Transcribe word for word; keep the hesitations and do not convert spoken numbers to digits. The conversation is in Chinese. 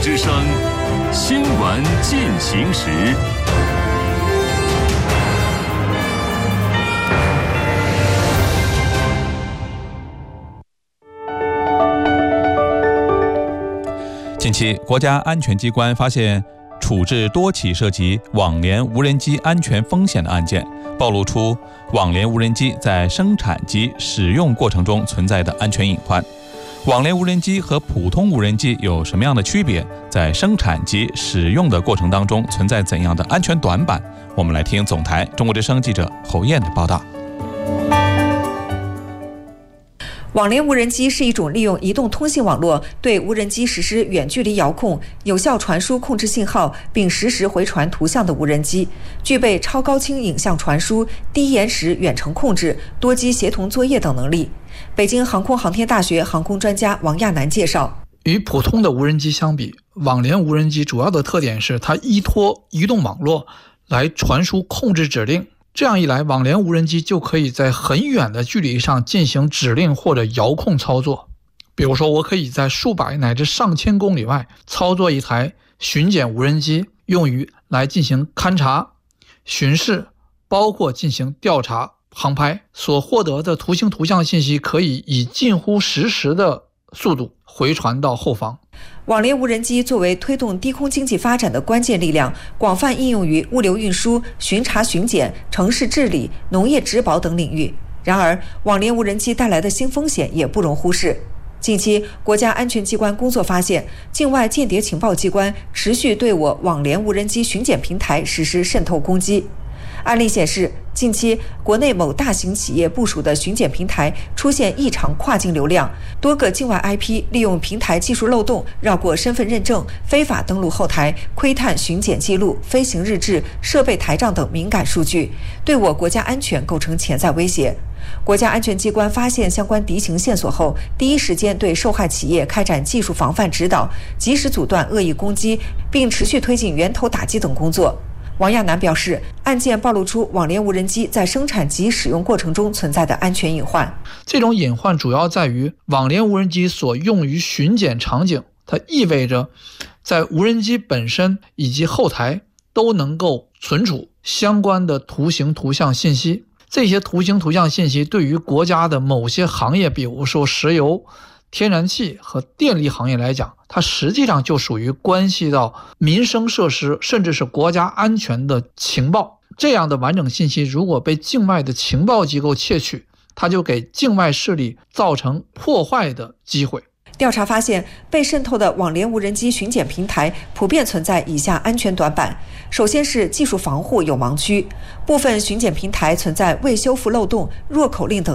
之声新闻进行时。 近期，国家安全机关发现处置多起涉及网联无人机安全风险的案件，暴露出网联无人机在生产及使用过程中存在的安全隐患。网联无人机和普通无人机有什么样的区别？在生产及使用的过程当中存在怎样的安全短板？我们来听总台中国之声记者侯燕的报道。 网联无人机是一种利用移动通信网络对无人机实施远距离遥控、有效传输控制信号并实时回传图像的无人机，具备超高清影像传输、低延时远程控制、多机协同作业等能力。北京航空航天大学航空专家王亚楠介绍， 与普通的无人机相比，网联无人机主要的特点是它依托移动网络来传输控制指令。这样一来，网联无人机就可以在很远的距离上进行指令或者遥控操作。比如说，我可以在数百乃至上千公里外操作一台巡检无人机，用于来进行勘察、巡视，包括进行调查、航拍。所获得的图形图像信息可以以近乎实时的速度回传到后方。 网联无人机作为推动低空经济发展的关键力量，广泛应用于物流运输、巡查巡检、城市治理、农业植保等领域。然而，网联无人机带来的新风险也不容忽视。近期，国家安全机关工作发现，境外间谍情报机关持续对我网联无人机巡检平台实施渗透攻击。案例显示，近期国内某大型企业部署的巡检平台出现异常跨境流量，多个境外 I P 利用平台技术漏洞，绕过身份认证，非法登录后台，窥探巡检记录、飞行日志、设备台账等敏感数据，对我国家安全构成潜在威胁。国家安全机关发现相关敌情线索后，第一时间对受害企业开展技术防范指导，及时阻断恶意攻击，并持续推进源头打击等工作。王亚楠表示，案件暴露出网联无人机在生产及使用过程中存在的安全隐患。 这种隐患主要在于网联无人机所用于巡检场景，它意味着在无人机本身以及后台都能够存储相关的图形图像信息。这些图形图像信息对于国家的某些行业，比如说石油、天然气和电力行业来讲，它实际上就属于关系到民生设施甚至是国家安全的情报。这样的完整信息如果被境外的情报机构窃取，它就给境外势力造成破坏的机会。 调查发现，被渗透的网联无人机巡检平台普遍存在以下安全短板。首先是技术防护有盲区，部分巡检平台存在未修复漏洞、弱口令等